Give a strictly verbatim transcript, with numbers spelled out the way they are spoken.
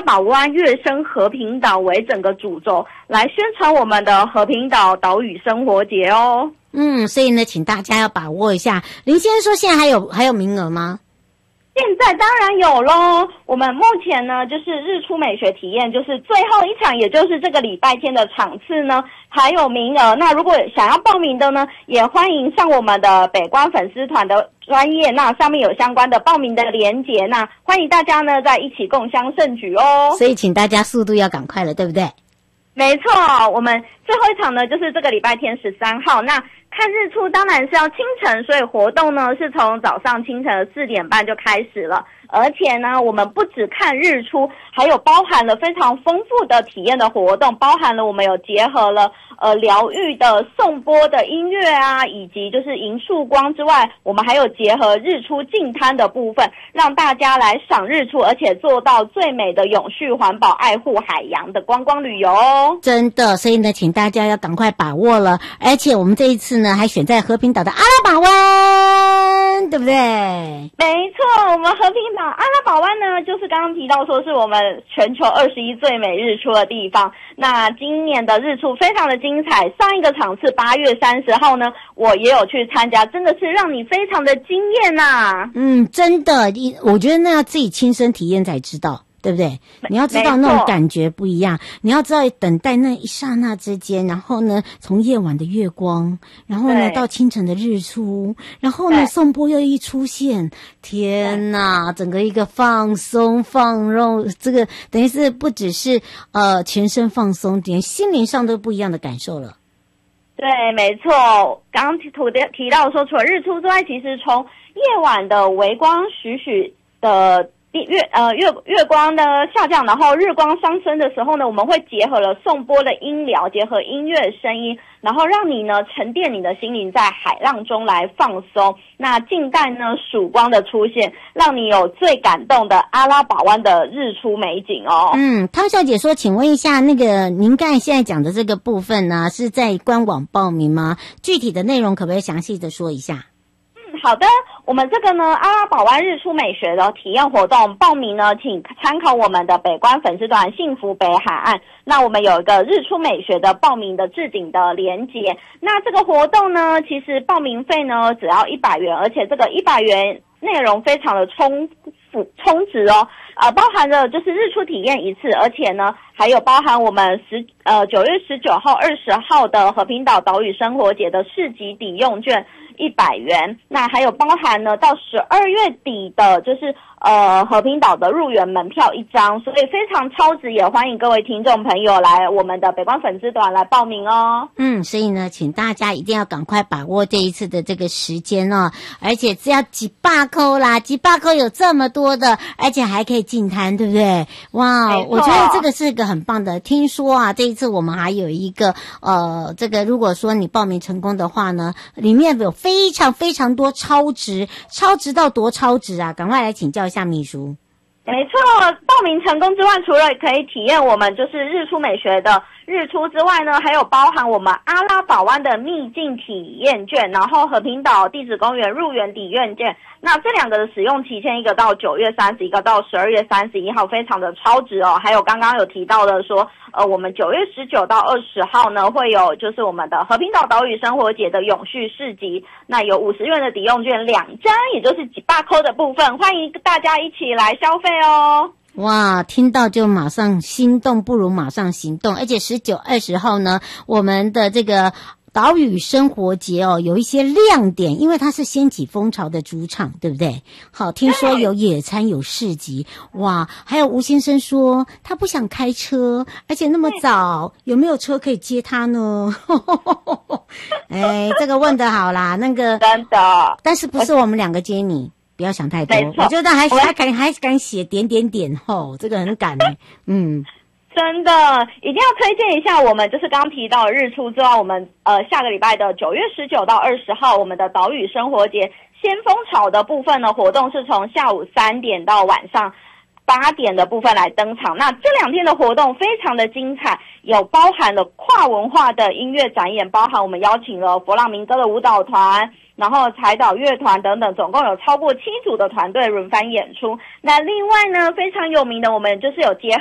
堡湾跃升和平岛为整个主轴，来宣传我们的和平岛岛屿生活节哦。 嗯，所以呢，请大家要把握一下。林先生说现在还有还有名额吗？ 现在当然有咯，我们目前呢就是日出美学体验，就是最后一场，也就是这个礼拜天的场次呢还有名额。那如果想要报名的呢，也欢迎上我们的北光粉丝团的专页，那上面有相关的报名的连结，那欢迎大家呢在一起共襄盛举哦。 所以请大家速度要赶快了，对不对？ 没错，我们最后一场呢就是这个礼拜天十三号，那看日出当然是要清晨，所以活动呢是从早上清晨的四点半就开始了。而且呢，我们不只看日出，还有包含了非常丰富的体验的活动，包含了我们有结合了呃疗愈的颂钵的音乐啊，以及就是银束光之外，我们还有结合日出净滩的部分，让大家来赏日出，而且做到最美的永续环保、爱护海洋的观光旅游哦。 真的，所以呢，请大家要赶快把握了。而且我们这一次呢，还选在和平岛的阿拉堡湾，对不对？ 没错，我们和平岛阿拉堡湾呢，就是刚刚提到说是我们全球二十一最美日出的地方。那今年的日出非常的精彩，上一个场次八月三十号呢，我也有去参加，真的是让你非常的惊艳呐。 嗯，真的，我觉得那要自己亲身体验才知道。对不对？你要知道那种感觉不一样，你要知道等待那一刹那之间，然后呢，从夜晚的月光，然后呢到清晨的日出，然后呢颂钵又一出现，天哪，整个一个放松放肉，这个等于是不只是呃全身放松，连心灵上都不一样的感受了。 对，没错，刚刚提提到说，除了日出之外，其实从夜晚的微光徐徐的月呃月月光的下降，然后日光上升的时候呢，我们会结合了颂钵的音疗，结合音乐声音，然后让你呢沉淀你的心灵，在海浪中来放松。那静待呢曙光的出现，让你有最感动的阿拉堡湾的日出美景哦。 嗯，汤小姐说，请问一下，那个您刚才现在讲的这个部分呢，是在官网报名吗？具体的内容可不可以详细的说一下？ 嗯，好的。我们这个呢，阿拉堡湾日出美学的体验活动报名呢，请参考我们的北关粉丝团幸福北海岸。那我们有一个日出美学的报名的置顶的连结。那这个活动呢，其实报名费呢只要一百元，而且这个一百元内容非常的充富充值哦。呃，包含了就是日出体验一次，而且呢还有包含我们十呃九月十九号、二十号的和平岛岛屿生活节的市集抵用券。一百元，那还有包含呢，到十二月底的，就是呃和平岛的入园门票一张，所以非常超值，也欢迎各位听众朋友来我们的北光粉丝团来报名哦。 嗯，所以呢，请大家一定要赶快把握这一次的这个时间哦，而且只要几百块啦，几百块有这么多的，而且还可以进摊，对不对？哇，我觉得这个是一个很棒的。听说啊，这一次我们还有一个呃，这个如果说你报名成功的话呢，里面有非常非常多超值，超值到多超值啊！赶快来请教一下秘书。 没错，报名成功之外，除了可以体验我们就是日出美学的日出之外呢，还有包含我们阿拉堡湾的秘境体验券，然后和平岛地质公园入园抵院券。那这两个的使用期限，一个到九月三十，一个到十二月三十一号，非常的超值哦。还有刚刚有提到的说，呃，我们九月十九到二十号呢，会有就是我们的和平岛岛屿生活节的永续市集，那有五十元的抵用券两张，也就是几百块的部分，欢迎大家一起来消费哦。 哇，听到就马上心动，不如马上行动。而且十九、二十号呢，我们的这个岛屿生活节哦，有一些亮点，因为它是掀起风潮的主场，对不对？好，听说有野餐，有市集，哇！还有吴先生说他不想开车，而且那么早，有没有车可以接他呢？哎，这个问得好啦，那个真的， 但是不是我们两个接你？不要想太多，我觉得还还敢还敢写点点点吼，这个很敢哎、欸，嗯。 真的一定要推荐一下我们就是刚刚提到的日出之外，我们呃下个礼拜的九月十九到二十号，我们的岛屿生活节先锋潮的部分呢，活动是从下午三点到晚上八点的部分来登场。那这两天的活动非常的精彩，有包含了跨文化的音乐展演，包含我们邀请了佛朗明哥的舞蹈团，然后彩岛乐团等等，总共有超过七组的团队轮番演出。那另外呢，非常有名的我们就是有结